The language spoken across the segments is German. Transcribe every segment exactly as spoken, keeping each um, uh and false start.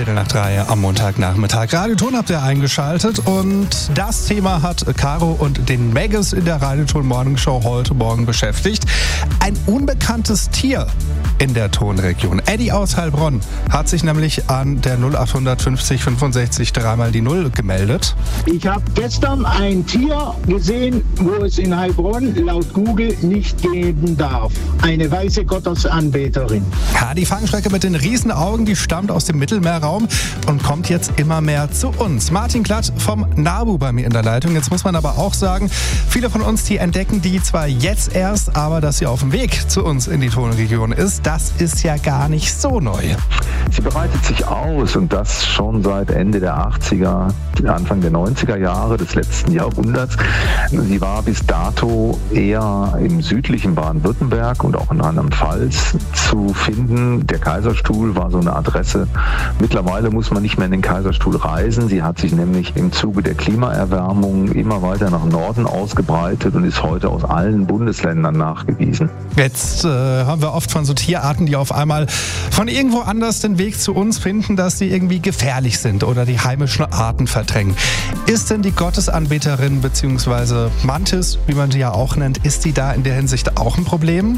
Viertel nach drei am Montagnachmittag. Radioton habt ihr eingeschaltet und das Thema hat Caro und den Megges in der Radioton Morningshow heute Morgen beschäftigt. Ein unbekanntes Tier in der Tonregion. Eddie aus Heilbronn hat sich nämlich an der null acht fünfzig fünfundsechzig dreimal die Null gemeldet. Ich habe gestern ein Tier gesehen, wo es in Heilbronn laut Google nicht geben darf. Eine weiße Gottesanbeterin. Ja, die Fangschrecke mit den riesen Augen, die stammt aus dem Mittelmeerraum und kommt jetzt immer mehr zu uns. Martin Klatt vom NABU bei mir in der Leitung. Jetzt muss man aber auch sagen, viele von uns, die entdecken die zwar jetzt erst, aber dass sie auf dem Weg zu uns in die Tonregion ist, das ist ja gar nicht so neu. Sie bereitet sich aus und das schon seit Ende der achtziger, Anfang der neunziger Jahre des letzten Jahrhunderts. Sie war bis dato eher im südlichen Baden-Württemberg und auch in Rheinland-Pfalz zu finden. Der Kaiserstuhl war so eine Adresse. Mittlerweile muss man nicht mehr in den Kaiserstuhl reisen. Sie hat sich nämlich im Zuge der Klimaerwärmung immer weiter nach Norden ausgebreitet und ist heute aus allen Bundesländern nachgewiesen. Jetzt äh, haben wir oft von so Tierarten, die auf einmal von irgendwo anders den Weg zu uns finden, dass sie irgendwie gefährlich sind oder die heimischen Arten verdrängen. Ist denn die Gottesanbeterin bzw. Mantis, wie man sie ja auch nennt, ist die da in der Hinsicht auch ein Problem?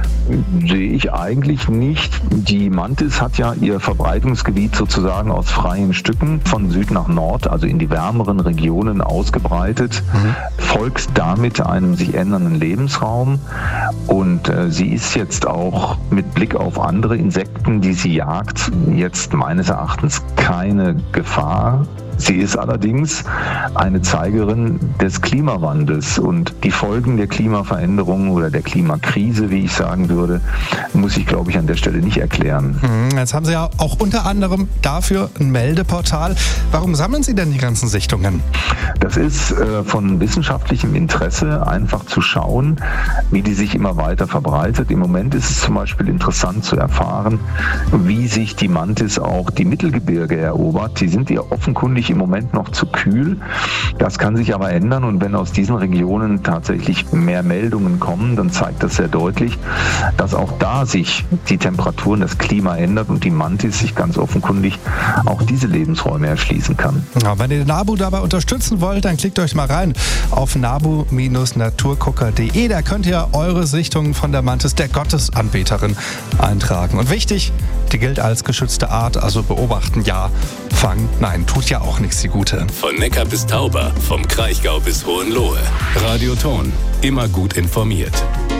Sehe ich eigentlich nicht. Die Mantis hat ja ihr Verbreitungsgebiet sozusagen aus freien Stücken von Süd nach Nord, also in die wärmeren Regionen ausgebreitet, mhm. folgt damit einem sich ändernden Lebensraum und äh, sie ist jetzt auch mit Blick auf andere Insekten, die sie jagt, jetzt meines Erachtens keine Gefahr. Sie ist allerdings eine Zeigerin des Klimawandels und die Folgen der Klimaveränderung oder der Klimakrise, wie ich sagen würde, muss ich, glaube ich, an der Stelle nicht erklären. Jetzt haben Sie ja auch unter anderem dafür ein Meldeportal. Warum sammeln Sie denn die ganzen Sichtungen? Das ist äh, von wissenschaftlichem Interesse, einfach zu schauen, wie die sich immer weiter verbreitet. Im Moment ist es zum Beispiel interessant zu erfahren, wie sich die Mantis auch die Mittelgebirge erobert. Die sind ja offenkundig im Moment noch zu kühl. Das kann sich aber ändern und wenn aus diesen Regionen tatsächlich mehr Meldungen kommen, dann zeigt das sehr deutlich, dass auch da sich die Temperatur und das Klima ändert und die Mantis sich ganz offenkundig auch diese Lebensräume erschließen kann. Ja, wenn ihr den NABU dabei unterstützen wollt, dann klickt euch mal rein auf nabu Bindestrich naturgucker punkt de. Da könnt ihr eure Sichtungen von der Mantis, der Gottesanbeterin, eintragen. Und wichtig, die gilt als geschützte Art, also beobachten ja, fangen, nein, tut ja auch nichts die Gute. Von Neckar bis Tauber, vom Kraichgau bis Hohenlohe. Radioton, immer gut informiert.